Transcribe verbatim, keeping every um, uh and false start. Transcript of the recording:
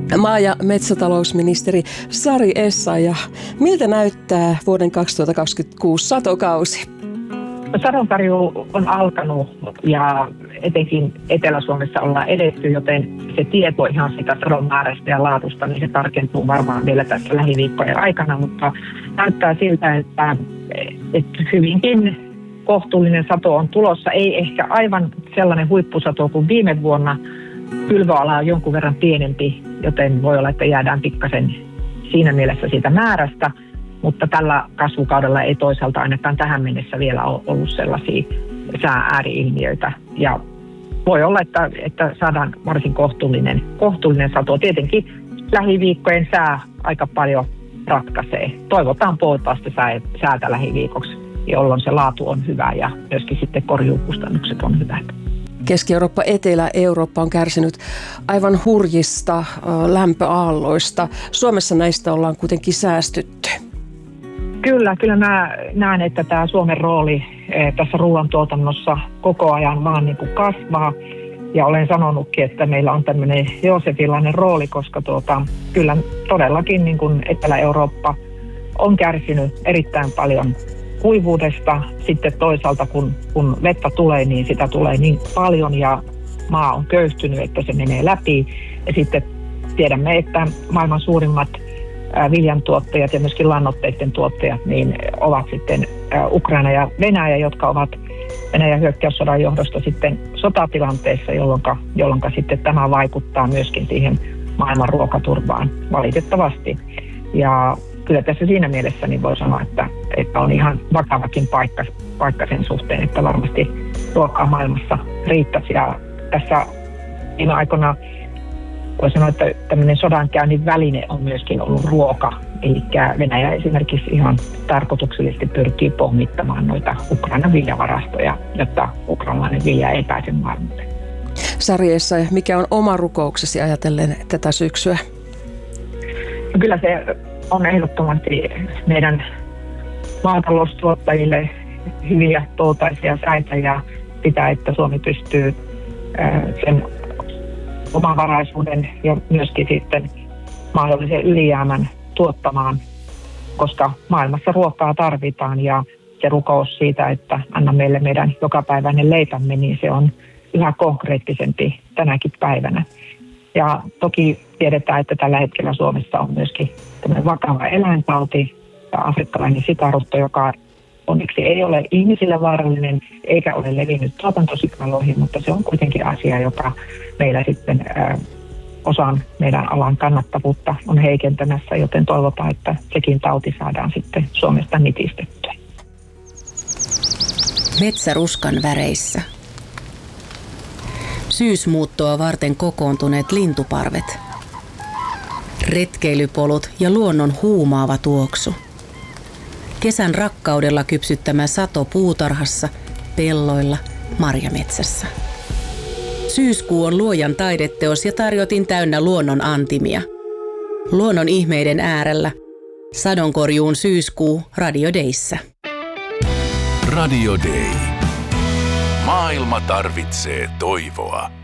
Maa- ja metsätalousministeri Sari Essayah, miltä näyttää vuoden kaksituhattakaksikymmentäkuusi satokausi? Sadonkorjuu on alkanut ja etenkin Etelä-Suomessa ollaan edetty, joten se tieto ihan sitä sadon määrästä ja laatusta, niin se tarkentuu varmaan vielä tässä lähiviikkojen aikana, mutta näyttää siltä, että, että hyvinkin kohtuullinen sato on tulossa. Ei ehkä aivan sellainen huippusato kuin viime vuonna. Kylvöala on jonkun verran pienempi, joten voi olla, että jäädään pikkasen siinä mielessä siitä määrästä. Mutta tällä kasvukaudella ei toisaalta ainakaan tähän mennessä vielä ole ollut sellaisia sää-ääri-ilmiöitä. Ja voi olla, että, että saadaan varsin kohtuullinen, kohtuullinen sato. Tietenkin lähiviikkojen sää aika paljon ratkaisee. Toivotaan puoltaista säätä lähiviikoksi, jolloin se laatu on hyvä ja myöskin sitten korjuukustannukset on hyvät. Keski-Eurooppa, Etelä-Eurooppa on kärsinyt aivan hurjista lämpöaalloista. Suomessa näistä ollaan kuitenkin säästytty. Kyllä, kyllä mä näen, että tämä Suomen rooli tässä ruoantuotannossa koko ajan vaan niin kuin kasvaa. Ja olen sanonutkin, että meillä on tämmöinen joosefilainen rooli, koska tuota, kyllä todellakin niin kuin Etelä-Eurooppa on kärsinyt erittäin paljon kuivuudesta. Sitten toisaalta kun, kun vettä tulee, niin sitä tulee niin paljon ja maa on köyhtynyt, että se menee läpi. Ja sitten tiedämme, että maailman suurimmat viljantuottajat ja myöskin lannoitteiden tuottajat niin ovat sitten Ukraina ja Venäjä, jotka ovat Venäjän hyökkäyssodan johdosta sitten sotatilanteessa, jolloin, jolloin sitten tämä vaikuttaa myöskin siihen maailman ruokaturvaan valitettavasti. Ja kyllä tässä siinä mielessä niin voi sanoa, että, että on ihan vakavakin paikka, paikka sen suhteen, että varmasti ruokaa maailmassa riittäisi. Ja tässä viime aikoina voi sanoa, että tämmöinen sodankäynnin väline on myöskin ollut ruoka. Eli Venäjä esimerkiksi ihan tarkoituksellisesti pyrkii pommittamaan noita Ukrainan viljavarastoja, jotta ukrainalainen vilja ei pääse maailmalle. Sari Essayah, mikä on oma rukouksesi ajatellen tätä syksyä? No kyllä se on ehdottomasti meidän maataloustuottajille hyviä tuotaisia säitä ja sitä, että Suomi pystyy sen omavaraisuuden ja myöskin sitten mahdollisen ylijäämän tuottamaan, koska maailmassa ruokaa tarvitaan ja se rukous siitä, että anna meille meidän jokapäiväinen leipämme, niin se on yhä konkreettisempi tänäkin päivänä. Ja toki tiedetään, että tällä hetkellä Suomessa on myöskin tämmöinen vakava eläintauti ja afrikkalainen sikarutto, joka onneksi ei ole ihmisille vaarallinen eikä ole levinnyt tuotantosikaloihin, mutta se on kuitenkin asia, joka meillä sitten ää, osan meidän alan kannattavuutta on heikentämässä, joten toivotaan, että sekin tauti saadaan sitten Suomesta nitistettyä. Metsäruskan väreissä. Syysmuuttoa varten kokoontuneet lintuparvet. Retkeilypolut ja luonnon huumaava tuoksu. Kesän rakkaudella kypsyttämä sato puutarhassa, pelloilla, marjametsässä. Syyskuu on luojan taideteos ja tarjotin täynnä luonnon antimia. Luonnon ihmeiden äärellä. Sadonkorjuun syyskuu Radio Dayssä. Radio Day. Maailma tarvitsee toivoa.